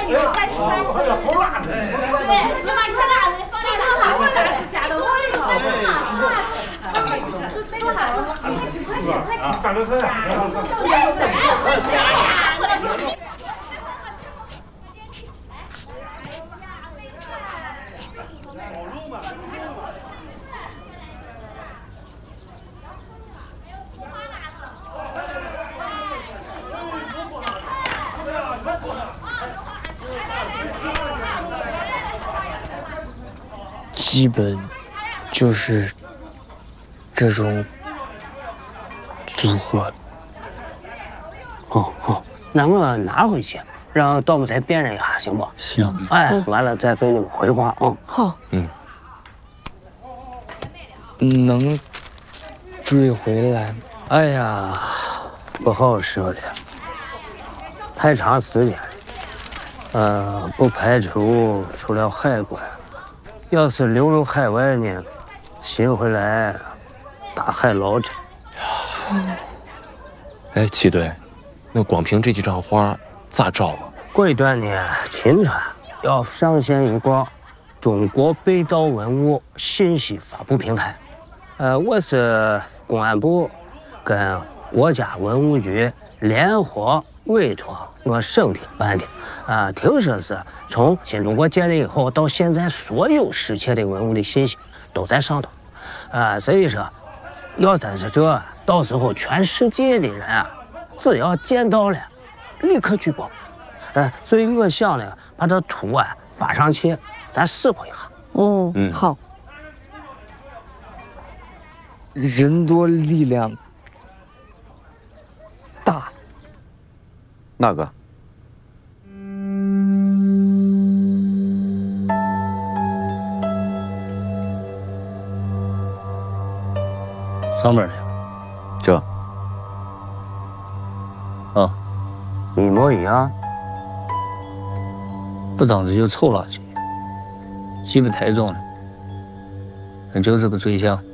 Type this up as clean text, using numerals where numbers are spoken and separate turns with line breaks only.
你吃菜吃菜。对，喜欢吃辣的，放点辣子，辣子加到我里头。快吃！干着菜。
基本就是这种组合。
那我拿回去，让盗墓才辨认一下，行不？
行。
哎，完了再给你们回话啊。
好。
能追回来吗？
哎呀，不好说了，太长时间了。不排除出了海关。要是流入海外呢，寻回来大海捞针。
哎，七队，那光凭这几张画咋找啊？
过一段呢，秦川要上线一个中国被盗文物信息发布平台。我是公安部跟国家文物局联合委托我省厅办的。听说是从新中国建立以后到现在，所有失窃的文物的信息都在上头。所以说，要真是这，到时候全世界的人啊，只要见到了，立刻举报。所以我想呢，把这图啊发上去，咱试过一下。
好。
人多力量大。
那个？
上面的。
这。
一模一样。
不当时就凑垃圾，基本太重了。就是个追项。